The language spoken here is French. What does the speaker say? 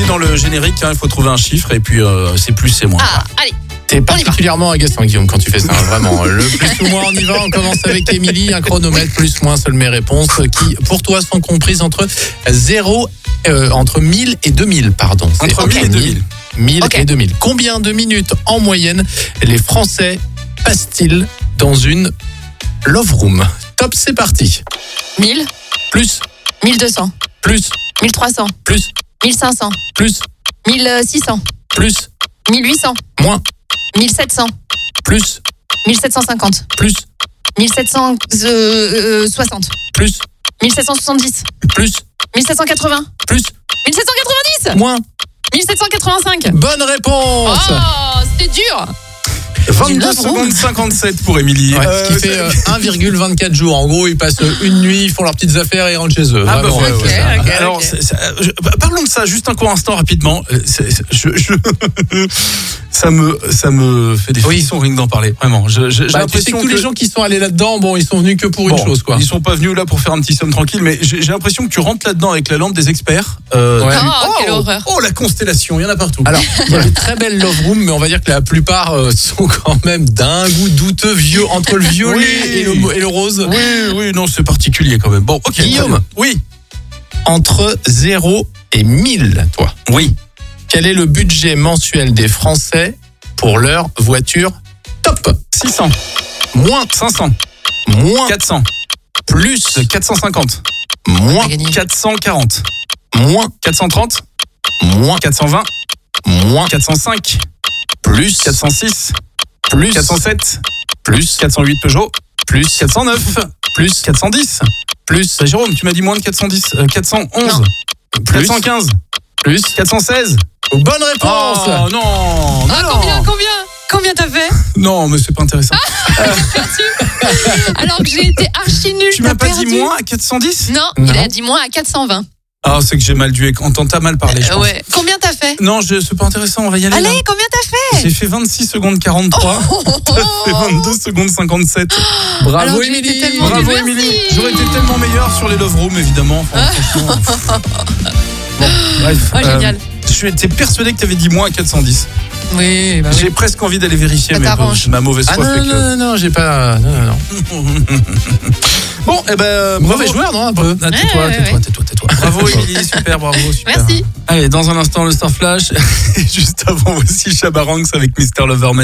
dans le générique, il faut trouver un chiffre et puis c'est plus, c'est moins. Ah, allez. T'es particulièrement agaçant, Guillaume, quand tu fais ça, vraiment. Le plus ou moins, on y va. On commence avec Émilie. Un chronomètre, plus ou moins, seules mes réponses, qui, pour toi, sont comprises entre 1000 et 2000, pardon. Entre 1000 et 2000. 1000 et 2000. Combien de minutes, en moyenne, les Français passent-ils dans une love room? Top, c'est parti. 1000, Plus, 1200, plus, 1300, plus, 1500, plus, 1600, plus, 1800, moins, 1700, plus, 1750, plus, 1760, plus, 1770, plus, 1780, plus, 1790, moins. 1785. Bonne réponse. Oh, c'était dur. 22 secondes 57 pour Émilie. Ouais, ce qui fait 1,24 jours. En gros, ils passent une nuit, ils font leurs petites affaires et ils rentrent chez eux. Ah bah Vraiment. ouais. Ok. Alors, parlons de ça juste un court instant rapidement. Ça me fait des frissons rien que d'en parler. Vraiment. J'ai Tu sais l'impression que tous les gens qui sont allés là-dedans, bon, ils sont venus que pour une chose, quoi. Ils sont pas venus là pour faire un petit somme tranquille, mais j'ai l'impression que tu rentres là-dedans avec la lampe des experts. Quelle horreur. Oh, la constellation, il y en a partout. Alors, il y a des très belles love rooms, mais on va dire que la plupart sont quand même d'un goût douteux, vieux, entre le violet et le rose. Oui, non, c'est particulier quand même. Bon, ok. Guillaume. Oui. Entre 0 et 1000, toi. Oui. Quel est le budget mensuel des Français pour leur voiture top? 600. Moins, 500. moins, 400. plus, 450. moins, 440. moins, 430. moins, 420. moins, 405. plus, 406. plus, 407. plus, 408 Peugeot. plus, 409. plus, 410. plus, Jérôme, tu m'as dit moins de 410. 411. Non. plus, 415. plus. 416. Bonne réponse. Oh non. Ah, combien t'as fait? Non, mais c'est pas intéressant. Alors que j'ai été archi nulle. Tu m'as pas dit moins à 410? Non, il a dit moins à 420. Ah, c'est que j'ai mal dû entendre, t'as mal parlé, je pense. Ouais. Combien t'as fait? Non, c'est pas intéressant, on va y aller. Allez, là. combien t'as fait? J'ai fait 26 secondes 43. T'as fait 22 secondes 57. Bravo, Alors que j'ai Émilie. été tellement Bravo, Merci. Émilie. J'aurais été tellement meilleur sur les love rooms, évidemment. Enfin, franchement. Bon, bref. Oh, génial. J'étais persuadé que t'avais dit moins à 410. Oui, bah J'ai presque envie d'aller vérifier, Ça mais bon, t'arrange. ma mauvaise foi fait que... non, j'ai pas. Non. Bon, eh ben, Mauvais joueur, non, un peu. Ah, tais-toi. Bravo, Émilie, super, bravo, super. Merci. Allez, dans un instant, le Star Flash. Et juste avant, voici Chabarangs avec Mr. Loverman.